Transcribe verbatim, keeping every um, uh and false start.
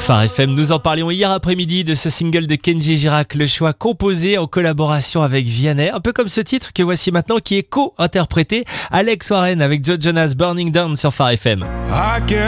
Phare F M. Nous en parlions hier après-midi de ce single de Kenji Girac, le choix composé en collaboration avec Vianney, un peu comme ce titre que voici maintenant qui est co-interprété Alex Warren avec Joe Jonas, Burning Down sur Phare F M.